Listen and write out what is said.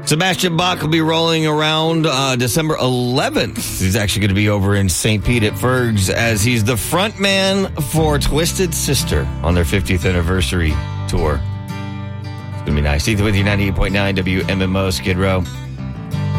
Sebastian Bach will be rolling around December 11th. He's actually going to be over in St. Pete at Ferg's as he's the front man for Twisted Sister on their 50th anniversary tour. It's going to be nice. Ethan with you, 98.9 WMMO Skid Row.